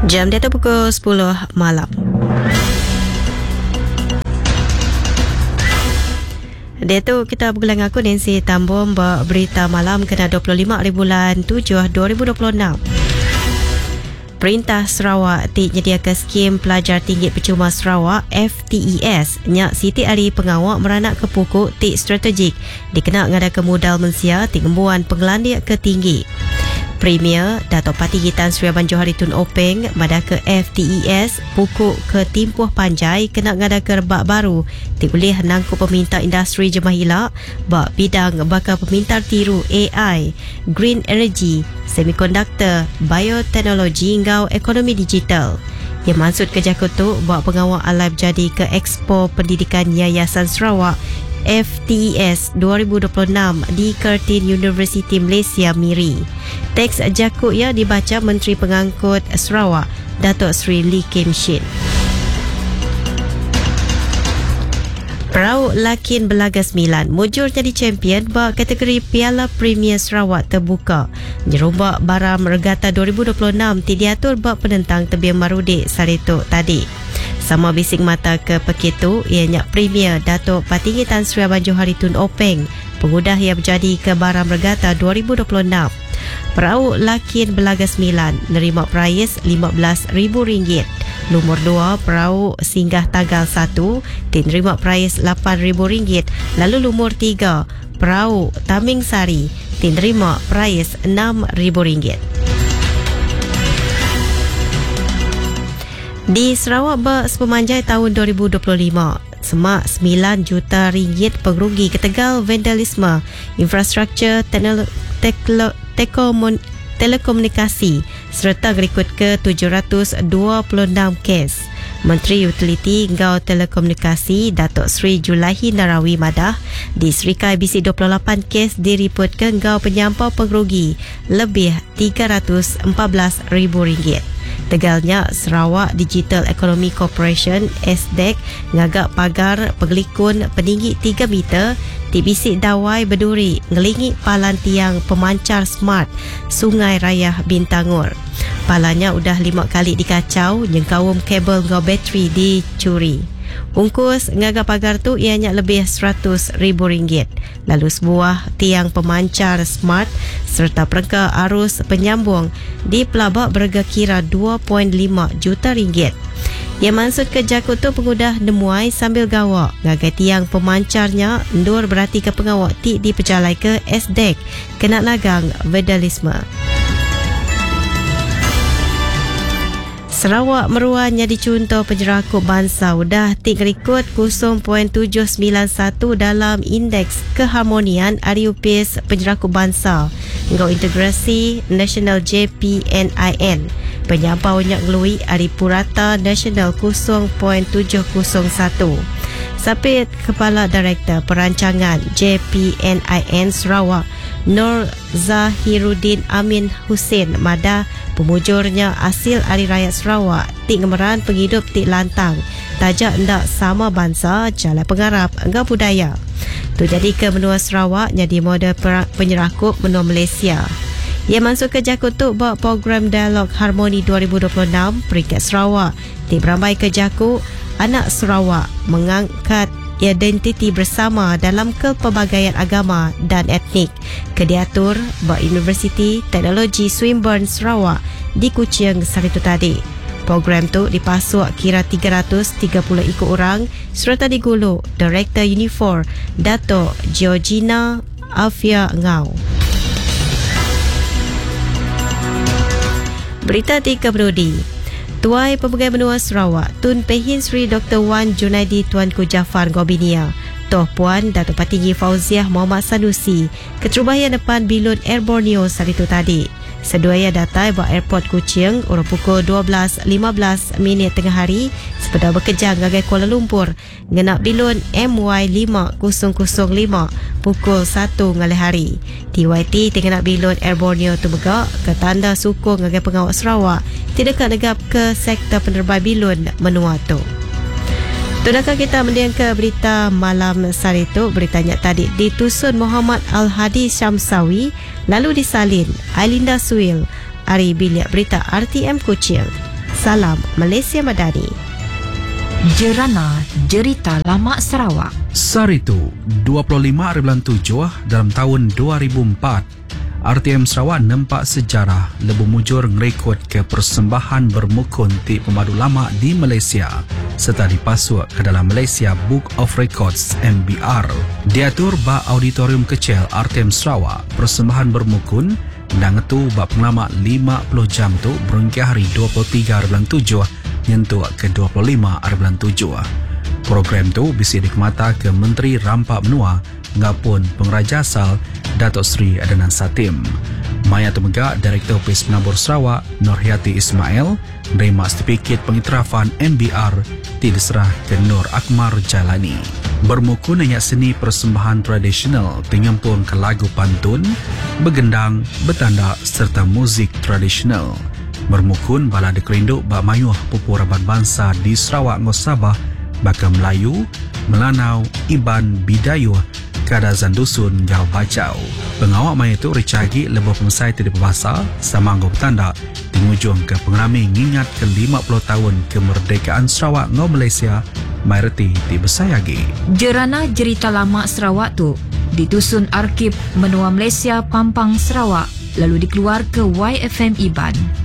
Jam dia tu pukul 10 malam. Dia tu kita bergulang aku Nancy Tambom berita malam kena 25 hari bulan 7 2026. Perintah Sarawak menyediakan skim pelajar tinggi percuma Sarawak FTES nyak Siti Ali pengawak meranak ke pokok tik strategik dikena ngadakan modal Malaysia tik ngembuan penglandik ke tinggi. Premier Datuk Patigi Tan Sri Abang Johari Tun Openg madah ke FTES pokok ke timpuh panjai kena ngadakan rebak baru tik boleh nangkup peminta industri jemah hilak bak bidang bakal peminta tiru AI, green energy, semiconductor, bioteknologi hingga ekonomi digital. Yang maksud kerja kutu buat pengawal alai jadi ke Expo Pendidikan Yayasan Sarawak FTES 2026 di Curtin University Malaysia Miri. Teks jakut ia dibaca Menteri Pengangkut Sarawak Datuk Seri Lee Kim Shin. Perahu Lakin Belaga 9 mujur jadi champion bak kategori Piala Premier Sarawak terbuka. Jerombak Baram Regata 2026 diatur bak penentang Tebiang Marudi Sarituk tadi. Sama bising mata ke pekitu ianya Premier Datuk Patigi Tan Sri Abang Johari Tun Openg pengudah yang berjadi ke Baram Regata 2026. Perahu Lakin Belaga 9 nerima prize RM15,000. Nomor 2 perahu Singgah Tagal 1 menerima prize RM8,000. Lalu nomor 3 perahu Taming Sari menerima prize RM6,000. Di Sarawak sepemanjai tahun 2025 semak RM9 juta pengerugi ketegal vandalisme infrastruktur telekomunikasi serta berikut ke 726 kes. Menteri Utiliti hingga Telekomunikasi Datuk Seri Julaihi Narawi madah di Serikai BC 28 kes diripotkan hingga penyampau pengerugi lebih RM314,000. Tegalnya Sarawak Digital Economy Corporation SDEC ngagak pagar penggelikun peninggi 3 meter di bisik dawai berduri ngelingi palan tiang pemancar smart Sungai Raya Bintangur. Palanya udah 5 kali dikacau, jengkawum kabel ngau bateri dicuri. Ungkus ngagak pagar tu ianya lebih RM100,000. Lalu sebuah tiang pemancar smart serta perangka arus penyambung di Pelabak berharga kira RM2.5 juta. Yang maksud ke jakut tu pengudah nemuai sambil gawak ngagai tiang pemancarnya ndur berarti ke pengawak ti diperjalai ke SDEC kena nagang vandalisme. Sarawak meruahnya dicontoh penjerakut bangsa udah tik rekod 0.791 dalam indeks keharmonian Ariupis penjerakut bangsa hingga integrasi National JPNIN. Penyampaunya ngelui Aripurata Nasional 0.701. Sapit Kepala Direktor Perancangan JPNIN Sarawak Nur Zahiruddin Amin Hussein madah pemujurnya hasil Hari Raya Sarawak tik ngemeran penghidup tik lantang tajak ndak sama bangsa jalan pengarap enggak budaya. Tu jadi ke menua Sarawak jadi model penyerakup menua Malaysia. Ia masuk ke jakut tu buat program Dialog Harmoni 2026 peringkat Sarawak tik berambai ke jakut anak Sarawak mengangkat identiti bersama dalam kepelbagaian agama dan etnik ke diatur buat Universiti Teknologi Swinburne Sarawak di Kuching Saritu tadi. Program tu dipasuk kira 330 ikut orang serta digulung Direktur Unifor Dato' Georgina Afia Ngau. Berita 3 Brodi. Tuai Pelbagai Benua Sarawak Tun Pehin Sri Dr. Wan Junaidi Tuanku Jaafar Gobinia Toh Puan Datuk Patigi Fauziah Muhammad Sanusi Keterubahan depan Bilun Air Borneo Saritu tadi. Seduaya datai buat airport Kuching urut pukul 12.15 tengah hari sepeda bekerja ngagai Kuala Lumpur ngenak Bilun MY5005 pukul 1 ngalih hari. TYT tengah nak Bilun Air Borneo tu begak ke tanda sukung ngagai pengawal Sarawak tidak negap ke sektor penerbai Bilun menua tu. Tunakah kita mendiang ke berita malam sari itu. Beritanya tadi ditusun Muhammad Al-Hadi Syamsawi lalu disalin Ailinda Suil. Hari Bilik Berita RTM Kuching. Salam Malaysia Madani. Jerana Jerita Lama Sarawak. Saritu 25.7 dalam tahun 2004, RTM Sarawak nampak sejarah lebih mujur ngerekod ke persembahan bermukun ti pemadu lama di Malaysia serta dipasuk ke dalam Malaysia Book of Records MBR. Diatur ba auditorium kecil RTM Sarawak, persembahan bermukun dan itu ba pengalaman 50 jam tu berhingga hari 23.7 nyentuh ke 25.7. Program tu bisa dikemata ke Menteri Rampak Menua ngapun Pengraja Asal Datuk Seri Adnan Satim. Maya Temegak Direktur Pes Penabur Sarawak Nurhayati Ismail menerima sertifikat pengiktirafan MBR diserah ke Nur Akmal Jalani. Bermukun hanya seni persembahan tradisional penyampung ke lagu pantun, begendang, bertanda serta muzik tradisional. Bermukun bala dikerinduk bak mayuh pupuraban bangsa di Sarawak ngau Sabah, bakal Melayu, Melanau, Iban, Bidayuh, Kadazan Dusun, Jau Bacau. Pengawak maya itu ricagi lebih pengesai di bahasa sama ngau bertanda mengujung ke pengerami ngingat ke 50 tahun kemerdekaan Sarawak ngau Malaysia mayoriti di Besayagi. Jerana Jerita Lama Sarawak tu ditusun Arkib Menua Malaysia Pampang Sarawak lalu dikeluar ke YFM Iban.